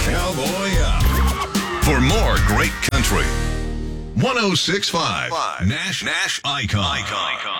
Cowboy up. For more great country. 106.5 Nash Icon.